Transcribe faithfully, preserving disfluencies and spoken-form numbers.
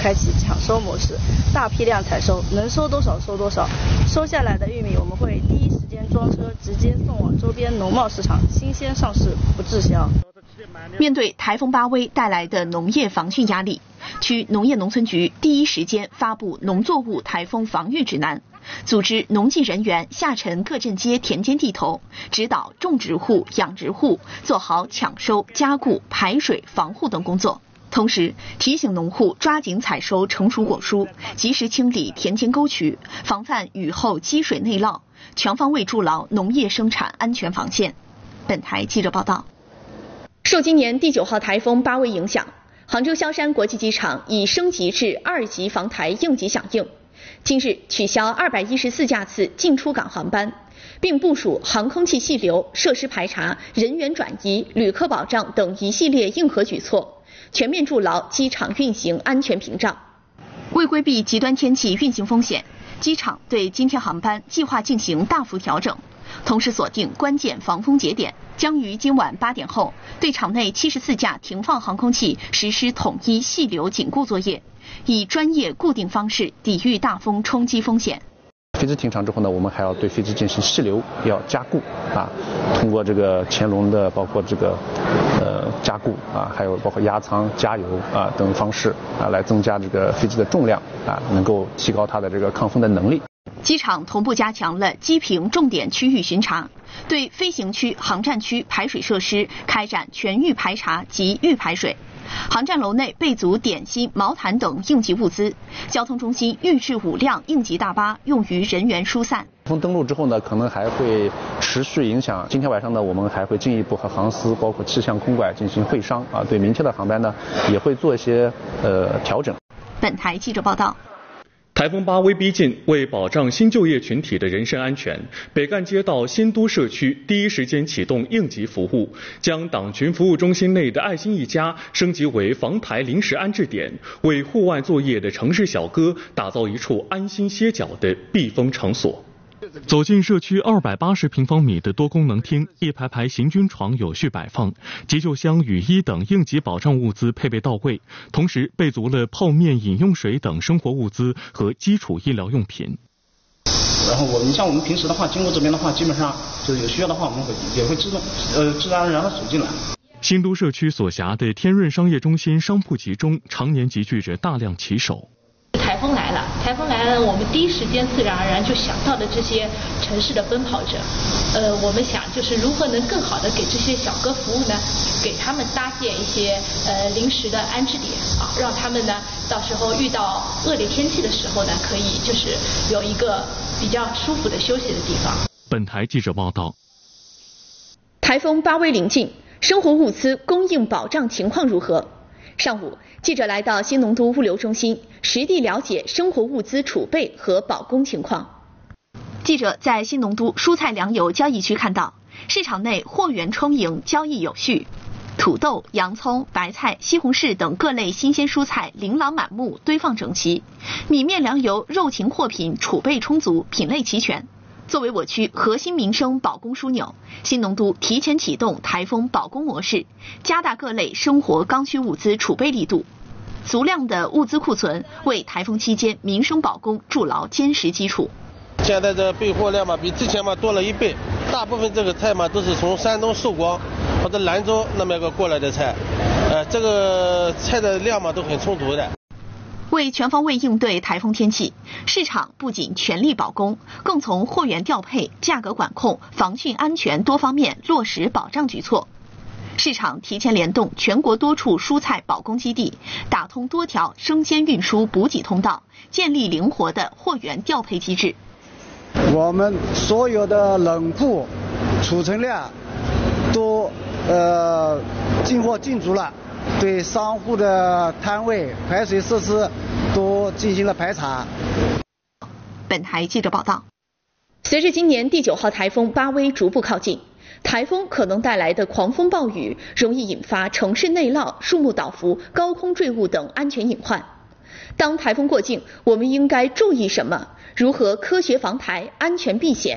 开启抢收模式，大批量采收，能收多少收多少。收下来的玉米，我们会第一时间装车，直接送往周边农贸市场，新鲜上市，不滞销。 面对台风巴威带来的农业防汛压力，区农业农村局第一时间发布农作物台风防御指南，组织农技人员下沉各镇街田间地头，指导种植户、养殖户做好抢收、加固、排水、防护等工作。同时提醒农户抓紧采收成熟果蔬，及时清理田间沟渠，防范雨后积水内涝，全方位筑牢农业生产安全防线。本台记者报道。受今年第九号台风巴威影响，杭州萧山国际机场已升级至二级防台应急响应，近日取消二百一十四架次进出港航班，并部署航空器细流、设施排查、人员转移、旅客保障等一系列应核举措，全面筑牢机场运行安全屏障。为规避极端天气运行风险，机场对今天航班计划进行大幅调整，同时锁定关键防风节点，将于今晚八点后对场内七十四架停放航空器实施统一细流紧固作业，以专业固定方式抵御大风冲击风险。 飞机停场之后呢，我们还要对飞机进行细流要加固啊，通过这个前轮的包括这个呃加固啊，还有包括压舱、加油啊等方式啊，来增加这个飞机的重量啊，能够提高它的这个抗风的能力。 机场同步加强了机坪重点区域巡查，对飞行区、航站区排水设施开展全域排查及预排水。航站楼内备足点心、毛毯等应急物资，交通中心预置五辆应急大巴用于人员疏散。 风登陆之后呢，可能还会持续影响。今天晚上呢，我们还会进一步和航司包括气象空管进行会商啊，对明天的航班呢也会做一些呃调整。 本台记者报道。 台风巴威逼近，为保障新就业群体的人身安全，北干街道新都社区第一时间启动应急服务，将党群服务中心内的爱心一家升级为防台临时安置点，为户外作业的城市小哥打造一处安心歇脚的避风场所。走进社区二百八十平方米的多功能厅，一排排行军床有序摆放，急救箱、雨衣等应急保障物资配备到位，同时备足了泡面、饮用水等生活物资和基础医疗用品。 然后我，你像我们平时的话，经过这边的话，基本上就是有需要的话，我们会也会自动呃自然而然的走进来。 新都社区所辖的天润商业中心商铺集中，常年集聚着大量骑手。 台风来了，台风来了，我们第一时间自然而然就想到的这些城市的奔跑者，呃，我们想就是如何能更好的给这些小哥服务呢？给他们搭建一些呃临时的安置点啊，让他们呢到时候遇到恶劣天气的时候呢，可以就是有一个比较舒服的休息的地方。 本台记者报道。 台风巴威临近，生活物资供应保障情况如何？上午，记者来到新农都物流中心，实地了解生活物资储备和保供情况。记者在新农都蔬菜粮油交易区看到，市场内货源充盈，交易有序，土豆、洋葱、白菜、西红柿等各类新鲜蔬菜琳琅满目，堆放整齐，米面粮油、肉禽货品储备充足，品类齐全。作为我区核心民生保供枢纽，新农都提前启动台风保供模式，加大各类生活刚需物资储备力度，足量的物资库存为台风期间民生保供筑牢坚实基础。 现在这备货量嘛，比之前嘛多了一倍，大部分这个菜嘛都是从山东寿光或者兰州那么个过来的菜，呃，这个菜的量嘛都很充足的。 为全方位应对台风天气，市场不仅全力保供，更从货源调配、价格管控、防汛安全多方面落实保障举措。市场提前联动全国多处蔬菜保供基地，打通多条生鲜运输补给通道，建立灵活的货源调配机制。 我们所有的冷库储存量都呃进货进足了。对商户的摊位、排水设施都进行了排查。 本台记者报道，随着今年第九号台风巴威逐步靠近，台风可能带来的狂风暴雨容易引发城市内涝、树木倒伏、高空坠物等安全隐患。当台风过境，我们应该注意什么？如何科学防台、安全避险？